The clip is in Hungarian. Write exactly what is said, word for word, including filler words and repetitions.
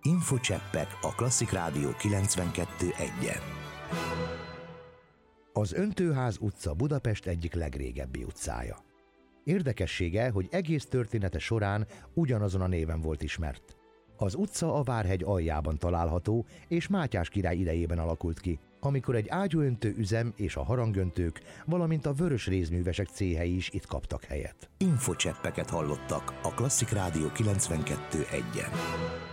Infocseppek a Klasszik Rádió kilencvenkettő egyen. Az Öntőház utca Budapest egyik legrégebbi utcája. Érdekessége, hogy egész története során ugyanazon a néven volt ismert. Az utca a Várhegy aljában található, és Mátyás király idejében alakult ki, amikor egy ágyúöntő üzem és a harangöntők, valamint a vörös rézművesek céhei is itt kaptak helyet. Infocseppeket hallottak a Klasszik Rádió kilencvenkettő egyen.